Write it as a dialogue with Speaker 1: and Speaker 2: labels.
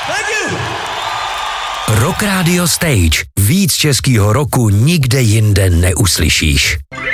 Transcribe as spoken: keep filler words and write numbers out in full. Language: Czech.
Speaker 1: Thank you.
Speaker 2: Rock Radio Stage. Víc českýho roku nikde jinde neuslyšíš.